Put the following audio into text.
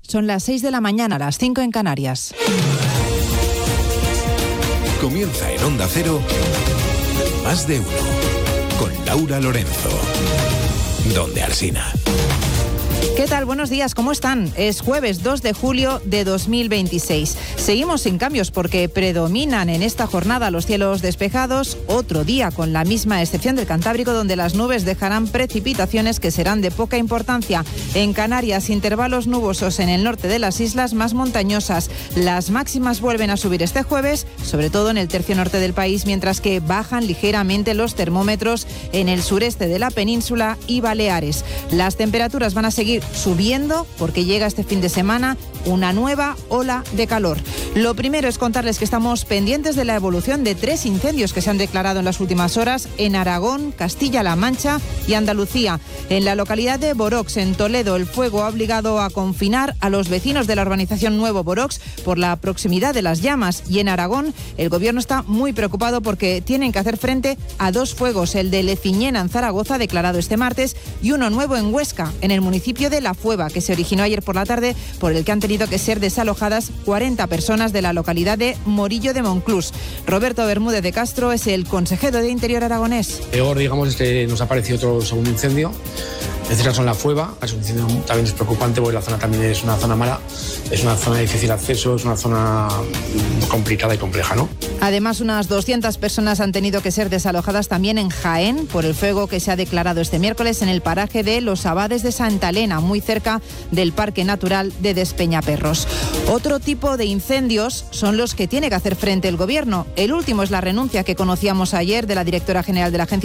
Son las 6 de la mañana, las 5 en Canarias. Comienza en Onda Cero, Más de Uno, con Laura Lorenzo. Donde Alsina. ¿Qué tal? Buenos días, ¿cómo están? Es jueves 2 de julio de 2026. Seguimos sin cambios porque predominan en esta jornada los cielos despejados. Otro día con la misma excepción del Cantábrico, donde las nubes dejarán precipitaciones que serán de poca importancia. En Canarias, intervalos nubosos en el norte de las islas más montañosas. Las máximas vuelven a subir este jueves, sobre todo en el tercio norte del país, mientras que bajan ligeramente los termómetros en el sureste de la península y Baleares. Las temperaturas van a seguir subiendo porque llega este fin de semana una nueva ola de calor. Lo primero es contarles que estamos pendientes de la evolución de 3 incendios que se han declarado en las últimas horas en Aragón, Castilla-La Mancha y Andalucía. En la localidad de Borox, en Toledo, el fuego ha obligado a confinar a los vecinos de la urbanización Nuevo Borox por la proximidad de las llamas. Y en Aragón, el gobierno está muy preocupado porque tienen que hacer frente a 2 fuegos, el de Leciñena en Zaragoza, declarado este martes, y uno nuevo en Huesca, en el municipio de La Fueva, que se originó ayer por la tarde, por el que han tenido que ser desalojadas 40 personas de la localidad de Morillo de Monclús. Roberto Bermúdez de Castro es el consejero de Interior aragonés. Peor, digamos, es que nos ha aparecido otro segundo incendio. En este caso en La Fueva, es un incendio también es preocupante porque la zona también es una zona mala, es una zona de difícil acceso, es una zona complicada y compleja, ¿no? Además, unas 200 personas han tenido que ser desalojadas también en Jaén por el fuego que se ha declarado este miércoles en el paraje de Los Abades de Santa Elena, muy cerca del Parque Natural de Despeñaperros. Otro tipo de incendios son los que tiene que hacer frente el gobierno. El último es la renuncia que conocíamos ayer de la directora general de la Agencia